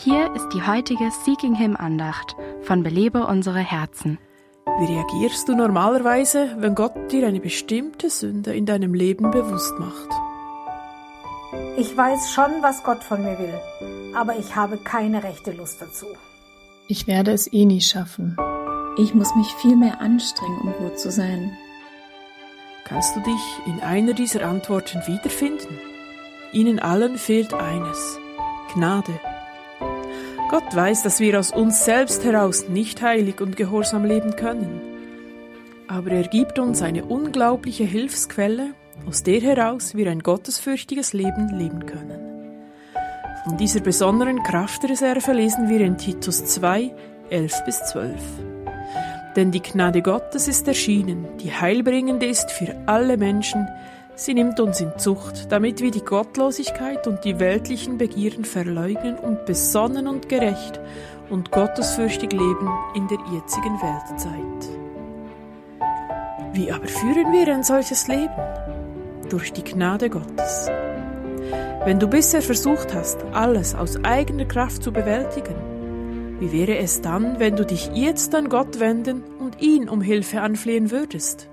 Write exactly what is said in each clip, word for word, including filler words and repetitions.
Hier ist die heutige Seeking Him Andacht von Belebe unsere Herzen. Wie reagierst du normalerweise, wenn Gott dir eine bestimmte Sünde in deinem Leben bewusst macht? Ich weiß schon, was Gott von mir will, aber ich habe keine rechte Lust dazu. Ich werde es eh nie schaffen. Ich muss mich viel mehr anstrengen, um gut zu sein. Kannst du dich in einer dieser Antworten wiederfinden? Ihnen allen fehlt eines: Gnade. Gott weiß, dass wir aus uns selbst heraus nicht heilig und gehorsam leben können. Aber er gibt uns eine unglaubliche Hilfsquelle, aus der heraus wir ein gottesfürchtiges Leben leben können. Von dieser besonderen Kraftreserve lesen wir in Titus zwei, elf bis zwölf. Denn die Gnade Gottes ist erschienen, die heilbringend ist für alle Menschen. Sie nimmt uns in Zucht, damit wir die Gottlosigkeit und die weltlichen Begierden verleugnen und besonnen und gerecht und gottesfürchtig leben in der jetzigen Weltzeit. Wie aber führen wir ein solches Leben? Durch die Gnade Gottes. Wenn du bisher versucht hast, alles aus eigener Kraft zu bewältigen, wie wäre es dann, wenn du dich jetzt an Gott wenden und ihn um Hilfe anflehen würdest?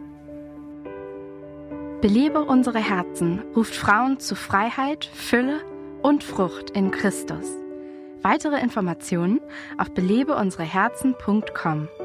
Belebe unsere Herzen ruft Frauen zu Freiheit, Fülle und Frucht in Christus. Weitere Informationen auf belebe unsere herzen punkt com.